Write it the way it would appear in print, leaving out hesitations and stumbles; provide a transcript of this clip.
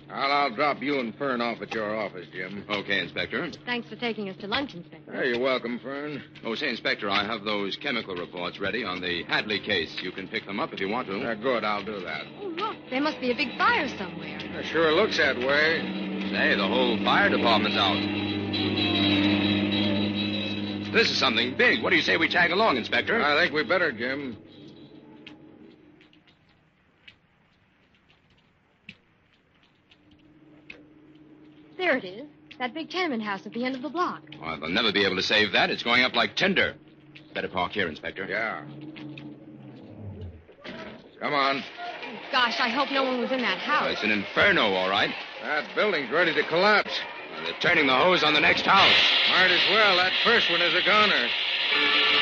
I'll drop you and Fern off at your office, Jim. Okay, Inspector. Thanks for taking us to lunch, Inspector. Hey, you're welcome, Fern. Oh, say, Inspector, I have those chemical reports ready on the Hadley case. You can pick them up if you want to. Good, I'll do that. Oh, look, there must be a big fire somewhere. Sure looks that way. Say, the whole fire department's out. This is something big. What do you say we tag along, Inspector? I think we better, Jim. There it is. That big tenement house at the end of the block. Well, they'll never be able to save that. It's going up like tinder. Better park here, Inspector. Yeah. Come on. Oh, gosh, I hope no one was in that house. Well, it's an inferno, all right. That building's ready to collapse. Well, they're turning the hose on the next house. Might as well. That first one is a goner.